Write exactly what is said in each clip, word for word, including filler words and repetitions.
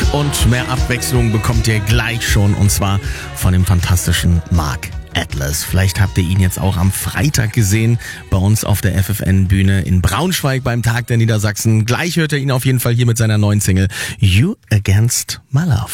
Und mehr Abwechslung bekommt ihr gleich schon, und zwar von dem fantastischen Mark Atlas. Vielleicht habt ihr ihn jetzt auch am Freitag gesehen, bei uns auf der F F N-Bühne in Braunschweig beim Tag der Niedersachsen. Gleich hört ihr ihn auf jeden Fall hier mit seiner neuen Single You Against My Love.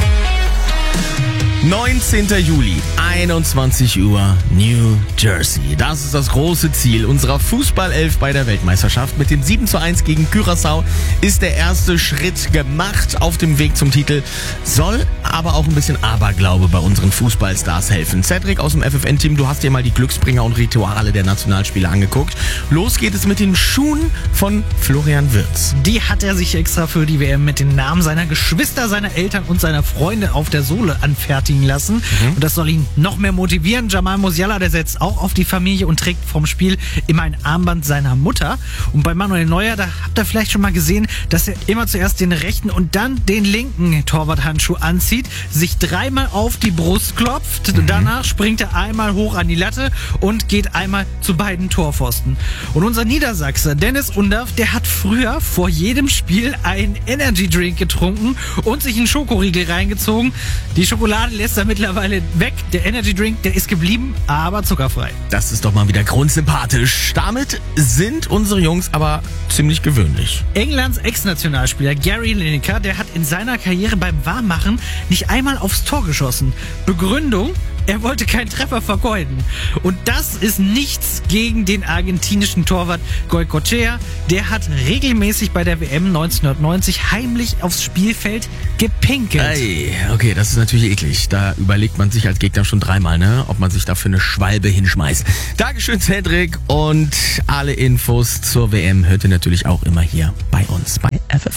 neunzehnter Juli, einundzwanzig Uhr, New Jersey. Das ist das große Ziel unserer Fußballelf bei der Weltmeisterschaft. Mit dem sieben zu eins gegen Curaçao ist der erste Schritt gemacht auf dem Weg zum Titel. Soll aber auch ein bisschen Aberglaube bei unseren Fußballstars helfen. Cedric aus dem F F N-Team, du hast dir mal die Glücksbringer und Rituale der Nationalspieler angeguckt. Los geht es mit den Schuhen von Florian Wirtz. Die hat er sich extra für die W M mit den Namen seiner Geschwister, seiner Eltern und seiner Freunde auf der Sohle anfertigen lassen. Mhm. Und das soll ihn noch mehr motivieren. Jamal Musiala, der setzt auch auf die Familie und trägt vom Spiel immer ein Armband seiner Mutter. Und bei Manuel Neuer, da habt ihr vielleicht schon mal gesehen, dass er immer zuerst den rechten und dann den linken Torwarthandschuh anzieht, sich dreimal auf die Brust klopft, mhm. danach springt er einmal hoch an die Latte und geht einmal zu beiden Torpfosten. Und unser Niedersachse Dennis Undaff, der hat früher vor jedem Spiel einen Energy Drink getrunken und sich einen Schokoriegel reingezogen. Die Schokolade lässt er mittlerweile weg. Der Energy Drink, der ist geblieben, aber zuckerfrei. Das ist doch mal wieder grundsympathisch. Damit sind unsere Jungs aber ziemlich gewöhnlich. Englands Ex-Nationalspieler Gary Lineker, der hat in seiner Karriere beim Warmmachen nicht einmal aufs Tor geschossen. Begründung: Er wollte keinen Treffer vergeuden. Und das ist nichts gegen den argentinischen Torwart Goycochea. Der hat regelmäßig bei der W M neunzehnhundertneunzig heimlich aufs Spielfeld gepinkelt. Ey, okay, das ist natürlich eklig. Da überlegt man sich als Gegner schon dreimal, ne, ob man sich dafür eine Schwalbe hinschmeißt. Dankeschön, Cedric. Und alle Infos zur W M hört ihr natürlich auch immer hier bei uns bei F F N.